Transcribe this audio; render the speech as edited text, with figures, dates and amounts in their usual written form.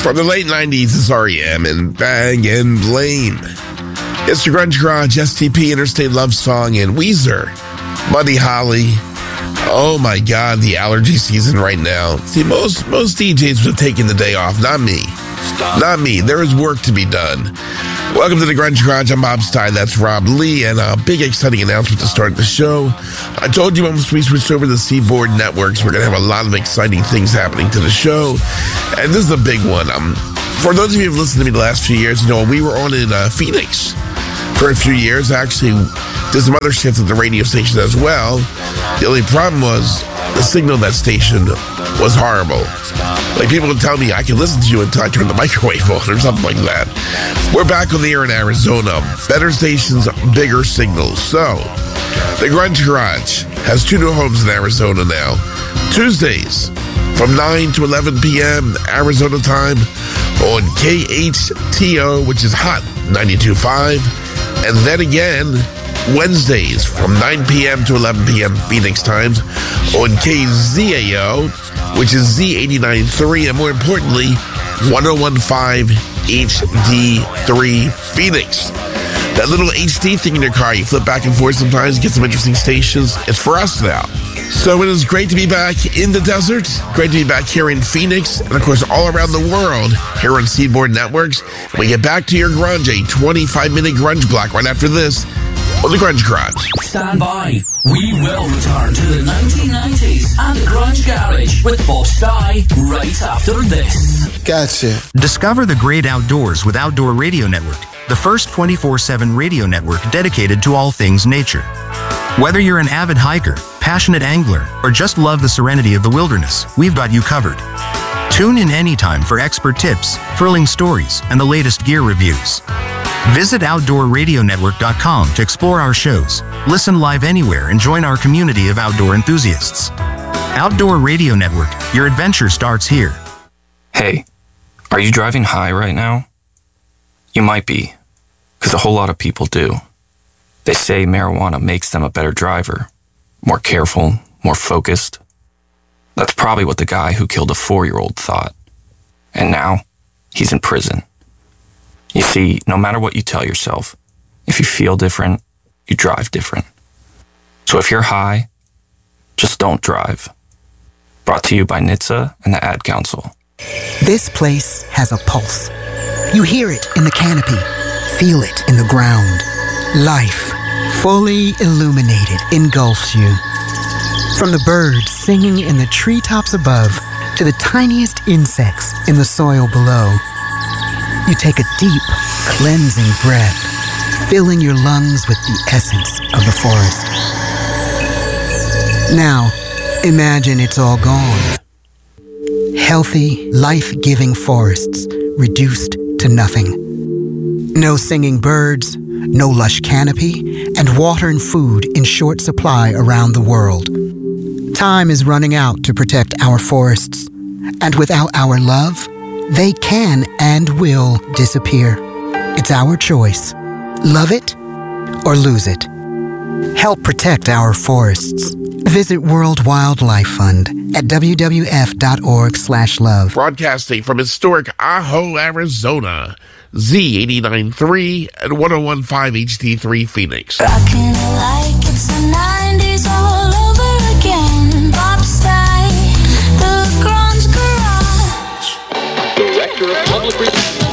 From the late 90s, it's R.E.M. and Bang and Blame. It's the Grunge Garage, STP, Interstate Love Song, and Weezer, Buddy Holly. Oh my God, the allergy season right now. See, most DJs would have taken the day off, not me. Not me. There is work to be done. Welcome to the Grunge Garage. I'm Bob Stein. That's Rob Lee. And a big exciting announcement to start the show. I told you once we switched over to the Seaboard Networks, we're going to have a lot of exciting things happening to the show. And this is a big one. For those of you who've listened to me the last few years, you know, we were on in Phoenix for a few years. Actually, did some other shifts at the radio station as well. The only problem was the signal of that station was horrible. Like, people would tell me I can listen to you until I turn the microwave on or something like that. We're back on the air in Arizona. Better stations, bigger signals. So, the Grunge Garage has two new homes in Arizona now. Tuesdays from 9 to 11 p.m. Arizona time on KHTO, which is hot, 92.5. And then again, Wednesdays from 9 p.m. to 11 p.m. Phoenix times on KZAO, which is Z89.3, and more importantly, 101.5 HD3 Phoenix. That little HD thing in your car, you flip back and forth sometimes, get some interesting stations. It's for us now. So it is great to be back in the desert, great to be back here in Phoenix, and of course all around the world here on Seaboard Networks. We get back to your grunge, a 25-minute grunge block right after this on the Grunge Garage. Stand by. We will return to the 1990s and the Grunge Garage with Bob Sty right after this. Gotcha. Discover the great outdoors with Outdoor Radio Network, the first 24/7 radio network dedicated to all things nature. Whether you're an avid hiker, passionate angler, or just love the serenity of the wilderness, we've got you covered. Tune in anytime for expert tips, thrilling stories, and the latest gear reviews. Visit OutdoorRadioNetwork.com to explore our shows, listen live anywhere, and join our community of outdoor enthusiasts. Outdoor Radio Network, your adventure starts here. Hey, are you driving high right now? You might be, because a whole lot of people do. They say marijuana makes them a better driver, more careful, more focused. That's probably what the guy who killed a 4-year-old thought. And now, he's in prison. You see, no matter what you tell yourself, if you feel different, you drive different. So if you're high, just don't drive. Brought to you by NHTSA and the Ad Council. This place has a pulse. You hear it in the canopy, feel it in the ground. Life, fully illuminated, engulfs you. From the birds singing in the treetops above to the tiniest insects in the soil below. You take a deep, cleansing breath, filling your lungs with the essence of the forest. Now, imagine it's all gone. Healthy, life-giving forests reduced to nothing. No singing birds, no lush canopy, and water and food in short supply around the world. Time is running out to protect our forests, and without our love, they can and will disappear. It's our choice. Love it or lose it. Help protect our forests. Visit World Wildlife Fund at wwf.org/love. Broadcasting from historic Ajo, Arizona, Z89.3 and 101.5 HD3 Phoenix. Rockin' it like it's the 90s all over again. Bob Stein, the Grunge Garage. Director of Public Relations.